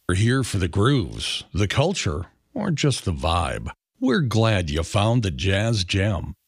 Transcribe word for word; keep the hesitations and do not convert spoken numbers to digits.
We're here for the grooves, the culture, or just the vibe. We're glad you found the Jazz Gem.